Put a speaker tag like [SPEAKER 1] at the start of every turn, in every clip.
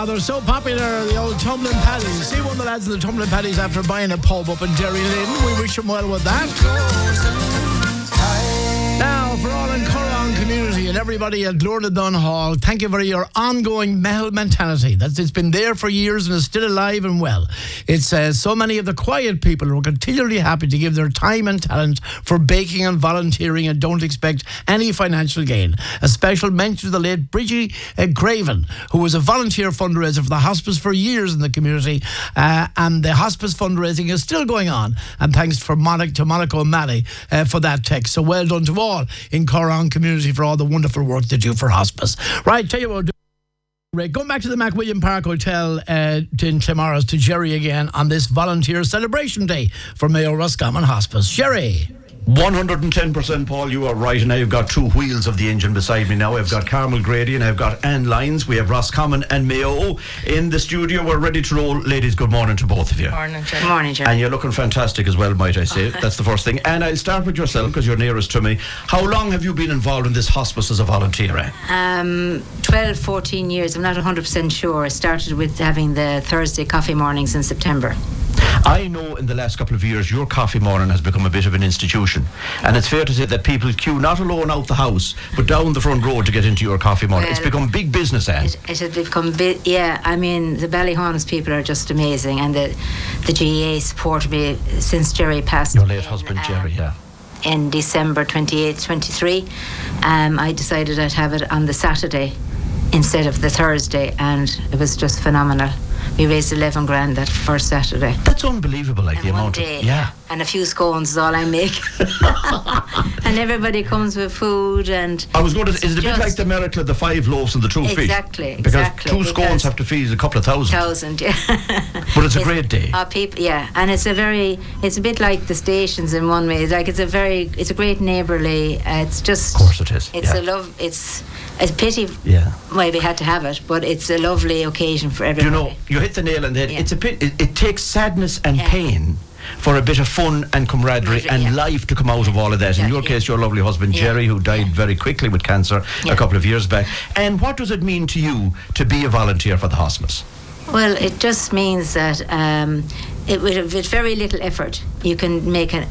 [SPEAKER 1] they're so popular, the old Tumbling Paddies. See one of the lads in the Tumbling Paddies after buying a pub up in Derry Lynn. We wish them well with that. Now, for all in Curran community and everybody at Lourdon Hall, thank you for your ongoing Mehel mentality. It's been there for years and is still alive and well. It's so many of the quiet people who are continually happy to give their time and talent for baking and volunteering and don't expect any financial gain. A special mention to the late Bridgie Craven, who was a volunteer fundraiser for the hospice for years in the community, and the hospice fundraising is still going on. And thanks to Monica O'Malley for that text. So well done to all in Curran community for all the wonderful work they do for hospice. Right, tell you what, going back to the McWilliam Park Hotel in Clamorris to Jerry again on this volunteer celebration day for Mayo Roscommon Hospice. Jerry.
[SPEAKER 2] 110%, Paul, you are right, and I've got two wheels of the engine beside me now. I've got Carmel Grady and I've got Anne Lyons. We have Roscommon and Mayo in the studio. We're ready to roll. Ladies, good morning to both of you.
[SPEAKER 3] Morning, Jerry.
[SPEAKER 4] Good morning, Jerry.
[SPEAKER 2] And you're looking fantastic as well, might I say. That's the first thing. And I'll start with yourself because you're nearest to me. How long have you been involved in this hospice as a volunteer, Anne?
[SPEAKER 4] 12, 14 years. I'm not 100% sure. I started with having the Thursday coffee mornings in September.
[SPEAKER 2] I know in the last couple of years your coffee morning has become a bit of an institution, and it's fair to say that people queue not alone out the house but down the front road to get into your coffee morning. It's become big business, Anne.
[SPEAKER 4] It has become big, yeah. I mean, the Ballyhonus people are just amazing, and the GAA supported me since Jerry passed.
[SPEAKER 2] Your late husband Jerry, yeah.
[SPEAKER 4] In December 28th, 23, I decided I'd have it on the Saturday instead of the Thursday, and it was just phenomenal. We raised 11 grand that first Saturday.
[SPEAKER 2] That's unbelievable, like the amount
[SPEAKER 4] day,
[SPEAKER 2] of... Yeah.
[SPEAKER 4] And a few scones is all I make. And everybody comes with food and...
[SPEAKER 2] I was going to... Is it a bit like the miracle of the 5 loaves and the 2 fish?
[SPEAKER 4] Exactly.
[SPEAKER 2] Because 2 scones have to feed a couple of thousand.
[SPEAKER 4] Yeah.
[SPEAKER 2] But it's a great day.
[SPEAKER 4] People, yeah. And it's a bit like the stations in one way. It's a great neighbourly... it's just...
[SPEAKER 2] Of course it is.
[SPEAKER 4] It's a love... It's a pity why we had to have it, but it's a lovely occasion for everybody.
[SPEAKER 2] You know, you hit the nail on the head. Yeah. It takes sadness and pain for a bit of fun and camaraderie and life to come out of all of that. Exactly. In your case, your lovely husband Jerry, who died very quickly with cancer a couple of years back. And what does it mean to you to be a volunteer for the hospice?
[SPEAKER 4] Well, it just means that with very little effort, you can make a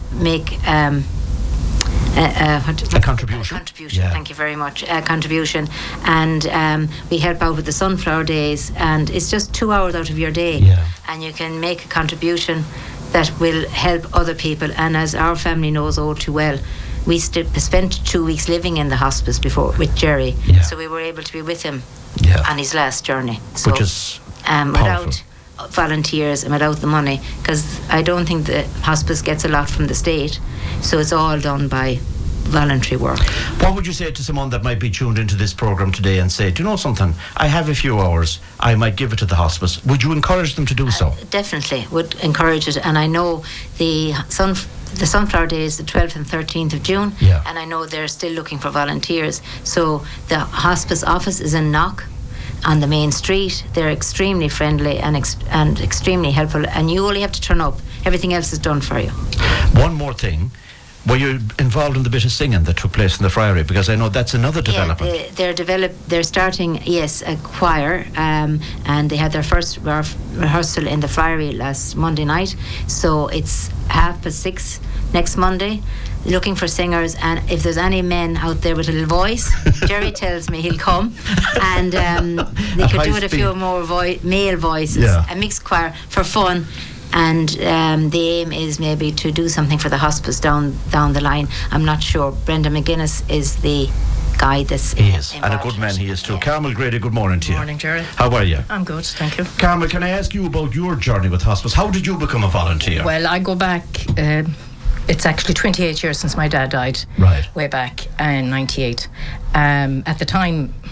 [SPEAKER 4] contribution. Thank you very much. A contribution, and we help out with the Sunflower Days, and it's just 2 hours out of your day, and you can make a contribution that will help other people. And as our family knows all too well, we spent 2 weeks living in the hospice before with Jerry, so we were able to be with him on his last journey. So, which is without volunteers and without the money, because I don't think the hospice gets a lot from the state, so it's all done by voluntary work.
[SPEAKER 2] What would you say to someone that might be tuned into this programme today and say, do you know something, I have a few hours, I might give it to the hospice? Would you encourage them to do so?
[SPEAKER 4] Definitely would encourage it. And I know the Sunflower Day is the 12th and 13th of June, and I know they're still looking for volunteers. So the hospice office is in Knock on the main street. They're extremely friendly and extremely helpful, and you only have to turn up. Everything else is done for you.
[SPEAKER 2] One more thing. Were you involved in the bit of singing that took place in the Friary? Because I know that's another development.
[SPEAKER 4] They're starting, a choir, and they had their first rehearsal in the Friary last Monday night. So it's 6:30 next Monday, looking for singers. And if there's any men out there with a little voice, Jerry tells me he'll come. And they could do with a few more male voices, a mixed choir for fun. And the aim is maybe to do something for the hospice down the line. I'm not sure. Brenda McGuinness is the guy that's
[SPEAKER 2] involved. And a good man he is too. Carmel Grady, good morning to you.
[SPEAKER 3] Good morning, Jerry.
[SPEAKER 2] How are you?
[SPEAKER 3] I'm good, thank you.
[SPEAKER 2] Carmel, can I ask you about your journey with hospice? How did you become a volunteer?
[SPEAKER 3] Well, I go back... it's actually 28 years since my dad died.
[SPEAKER 2] Right.
[SPEAKER 3] Way back in 98. At the time,